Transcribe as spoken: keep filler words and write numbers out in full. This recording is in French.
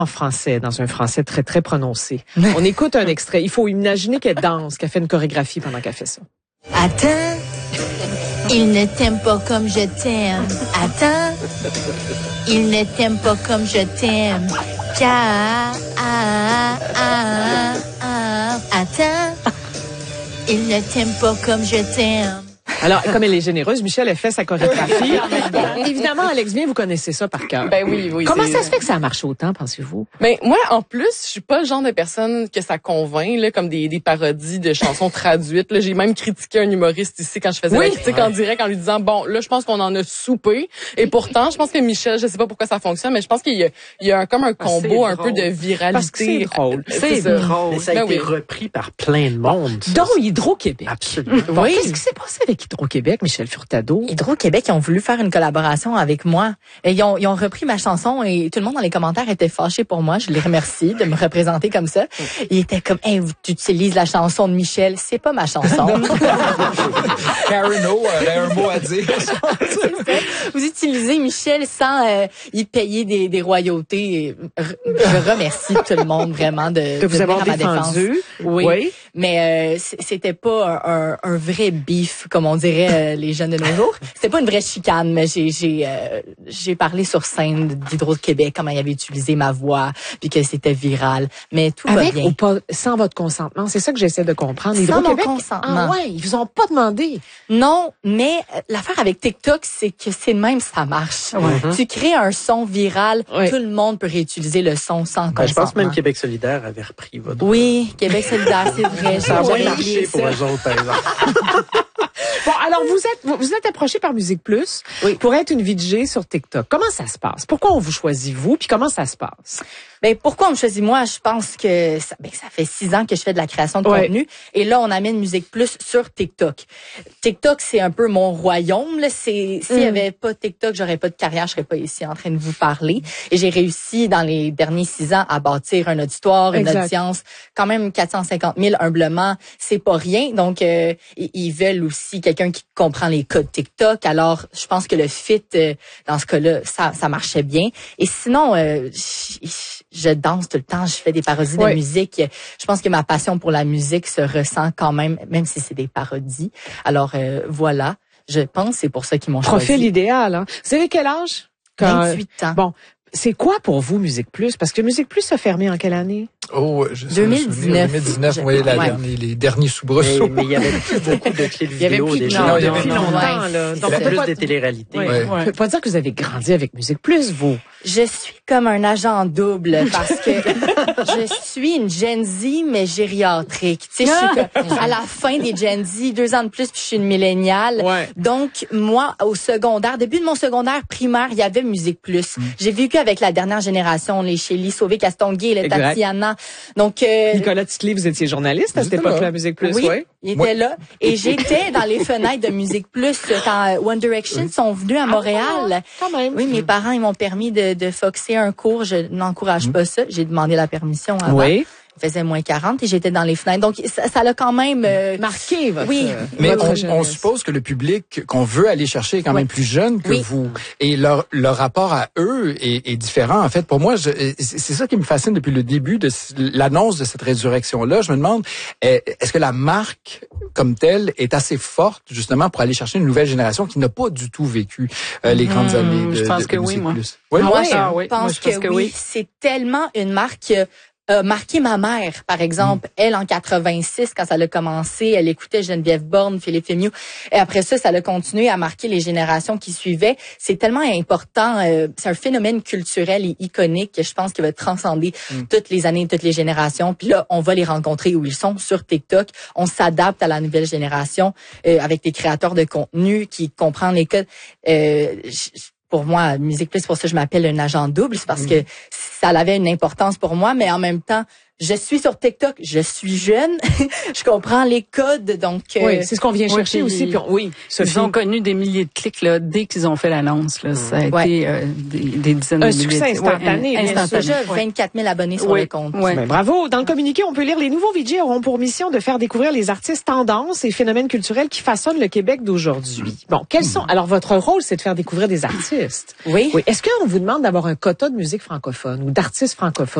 en français, dans un français très, très prononcé. On écoute un extrait. Il faut imaginer qu'elle danse, qu'elle fait une chorégraphie pendant qu'elle fait ça. Attends, il ne t'aime pas comme je t'aime. Attends, il ne t'aime pas comme je t'aime. Car, ah, ah, ah, attends, il ne t'aime pas comme je t'aime. Alors, comme elle est généreuse, Michel, elle fait sa chorégraphie. Bon, évidemment, Alex, bien, vous connaissez ça par cœur. Ben oui, oui. Comment ça se fait que ça marche autant, pensez-vous? Mais moi, en plus, je suis pas le genre de personne que ça convainc, là, comme des, des parodies de chansons traduites. Là, j'ai même critiqué un humoriste ici quand je faisais oui. la critique ouais. en direct en lui disant, bon, là, je pense qu'on en a soupé. Et pourtant, je pense que Michel, je sais pas pourquoi ça fonctionne, mais je pense qu'il y a, il y a un, comme un combo un peu de viralité. Parce que c'est drôle. C'est drôle. Mais ça a ben été oui. repris par plein de monde. Dont Hydro-Québec. Absolument. Bon, oui. Qu'est-ce qui s'est passé avec Hydro-Québec, Michel Furtado? Hydro-Québec, ils ont voulu faire une collaboration avec moi. Et ils ont, ils ont repris ma chanson et tout le monde dans les commentaires était fâché pour moi. Je les remercie de me représenter comme ça. Ils étaient comme, hey, tu utilises la chanson de Michel. C'est pas ma chanson. Karen O avait un mot à dire. Vous utilisez Michel sans euh, y payer des, des royautés. Je remercie tout le monde vraiment de, de vous de avoir venir à ma défendu. défense. Oui. oui. Mais euh, c'était pas un, un vrai beef, comme on dirait euh, les jeunes de nos jours. C'était pas une vraie chicane, mais j'ai j'ai euh, j'ai parlé sur scène d'Hydro-Québec comment ils avaient utilisé ma voix, puis que c'était viral. Mais tout Avec va bien. Ou pas, sans votre consentement, c'est ça que j'essaie de comprendre. Sans Hydro-Québec, mon consentement. Ah ouais, ils vous ont pas demandé. Non, mais l'affaire avec TikTok, c'est que c'est de même ça marche. Ouais. Tu crées un son viral, ouais. tout le monde peut réutiliser le son sans ben, consentement. Je pense même Québec solidaire avait repris votre... Oui, Québec solidaire, c'est vrai. Ça a moins marché pour eux autres, par exemple. Bon, alors vous êtes vous êtes approché par Musique Plus oui. pour être une V J sur TikTok. Comment ça se passe? Pourquoi on vous choisit vous? Puis comment ça se passe? Ben pourquoi on me choisit moi? Je pense que ça, ben, ça fait six ans que je fais de la création de ouais. contenu et là on amène Musique Plus sur TikTok. TikTok c'est un peu mon royaume. Là. C'est s'il y mm. avait pas TikTok, j'aurais pas de carrière, je serais pas ici en train de vous parler. Et j'ai réussi dans les derniers six ans à bâtir un auditoire, exact. Une audience, quand même quatre cent cinquante mille humblement, c'est pas rien. Donc euh, ils veulent aussi quelqu'un qui comprend les codes TikTok. Alors je pense que le fit euh, dans ce cas-là, ça ça marchait bien. Et sinon euh, je, je danse tout le temps, je fais des parodies oui. de musique. Je pense que ma passion pour la musique se ressent quand même, même si c'est des parodies. Alors euh, voilà, je pense que c'est pour ça qu'ils m'ont choisi. Profil idéal, hein. Vous avez quel âge? Quand, vingt-huit ans. Bon, c'est quoi pour vous Musique Plus? Parce que Musique Plus a fermé en quelle année? Oh, je sais deux mille dix-neuf. deux mille dix-neuf, oui, la ouais. dernière, les derniers soubresauts. Mais, mais il y avait plus beaucoup de clips vidéo déjà. Non, depuis longtemps, là. Donc, plus pas... des téléréalités. Ouais. Ouais. Ouais. Faut pas dire que vous avez grandi avec Musique Plus, vous. Je suis comme un agent double parce que je suis une Gen Z, mais gériatrique. Tu sais, je suis à la fin des Gen Z, deux ans de plus, puis je suis une milléniale. Ouais. Donc, moi, au secondaire, début de mon secondaire primaire, il y avait Musique Plus. Mm. J'ai vécu avec la dernière génération, les Shelly, Sauvé, Castonguay, les Tatiana. Donc, euh, Nicolas Titli, vous étiez journaliste à cette époque-là, Musique Plus, oui? Ouais. Il était ouais. là. Et j'étais dans les fenêtres de Musique Plus quand One Direction oui. sont venus à Montréal. Ah, quand même. Oui, mes parents, ils m'ont permis de, de foxer un cours. Je n'encourage mmh. pas ça. J'ai demandé la permission avant. Oui. Il faisait moins quarante et j'étais dans les fenêtres. Donc, ça, ça l'a quand même... Euh, marqué, votre Oui. Mais votre on, on suppose que le public qu'on veut aller chercher est quand oui. même plus jeune que oui. vous. Et leur, leur rapport à eux est, est différent. En fait, pour moi, je, c'est ça qui me fascine depuis le début de l'annonce de cette résurrection-là. Je me demande, est-ce que la marque comme telle est assez forte, justement, pour aller chercher une nouvelle génération qui n'a pas du tout vécu euh, les grandes mmh, années de, je pense de, que de oui, moi. Plus. Oui, moi, ah, je oui. pense, moi, je pense que, que oui. oui. C'est tellement une marque... Euh, marqué ma mère, par exemple. Mm. Elle, en quatre-vingt-six, quand ça a commencé, elle écoutait Geneviève Borne, Philippe Fémieux. Et après ça, ça a continué à marquer les générations qui suivaient. C'est tellement important. Euh, c'est un phénomène culturel et iconique que je pense qu'il va transcender mm. toutes les années, toutes les générations. Puis là, on va les rencontrer où ils sont, sur TikTok. On s'adapte à la nouvelle génération euh, avec des créateurs de contenu qui comprennent les codes. Euh, Pour moi, Musique Plus, pour ça je m'appelle un agent double, c'est parce mmh. que ça avait une importance pour moi, mais en même temps, je suis sur TikTok, je suis jeune, je comprends les codes, donc... Euh, oui, c'est ce qu'on vient oui, chercher aussi. Puis on, oui, Sophie. Ils ont connu des milliers de clics là, dès qu'ils ont fait l'annonce. Là. Ça a ouais. été euh, des, des dizaines un de milliers de succès instantané. Ouais, instantané. Déjà vingt-quatre mille abonnés sur oui. le compte. Oui. Ben, bravo. Dans le communiqué, on peut lire les nouveaux V J auront pour mission de faire découvrir les artistes tendances et phénomènes culturels qui façonnent le Québec d'aujourd'hui. Bon, quels sont... Alors, votre rôle, c'est de faire découvrir des artistes. Oui. Oui. Est-ce qu'on vous demande d'avoir un quota de musique francophone ou d'artistes francophones?